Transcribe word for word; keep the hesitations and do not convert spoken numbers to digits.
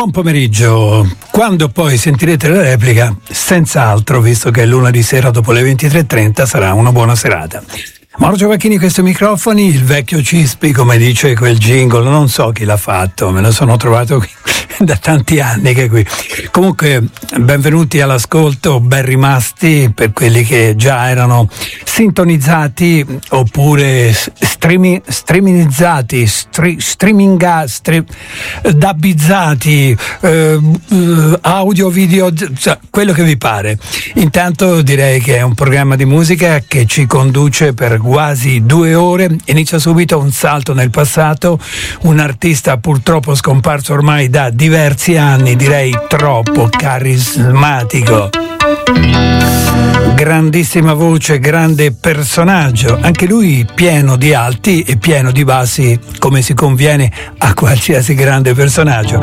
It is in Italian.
Buon pomeriggio. Quando poi sentirete la replica, senz'altro, visto che è lunedì sera dopo le ventitré e trenta, sarà una buona serata. Mauro Giovacchini, questi microfoni, il vecchio Cispi, come dice quel jingle, non so chi l'ha fatto, me lo sono trovato qui da tanti anni che è qui. Comunque, benvenuti all'ascolto, ben rimasti per quelli che già erano sintonizzati oppure streami, streamizzati, stri, streaminga, stri, dubbizzati, eh, audio, video, cioè, quello che vi pare. Intanto direi che è un programma di musica che ci conduce per quasi due ore. Inizia subito un salto nel passato, un artista purtroppo scomparso ormai da diversi anni, direi troppo carismatico, grandissima voce, grande personaggio, anche lui pieno di alti e pieno di bassi, come si conviene a qualsiasi grande personaggio.